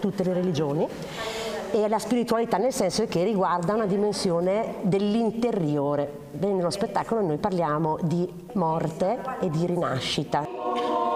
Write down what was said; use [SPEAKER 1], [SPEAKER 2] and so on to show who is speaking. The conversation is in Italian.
[SPEAKER 1] tutte le religioni, e la spiritualità nel senso che riguarda una dimensione dell'interiore. Nello spettacolo noi parliamo di morte e di rinascita.